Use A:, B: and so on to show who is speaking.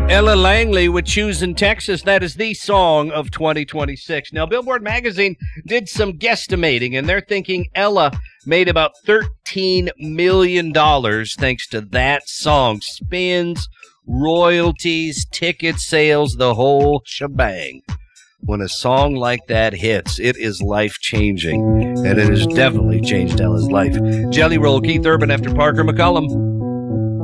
A: Ella Langley with Choose in Texas. That is the song of 2026. Now, Billboard Magazine did some guesstimating, and they're thinking Ella made about $13 million thanks to that song. Spins, royalties, ticket sales, the whole shebang. When a song like that hits, it is life-changing, and it has definitely changed Ella's life. Jelly Roll, Keith Urban after Parker McCullum.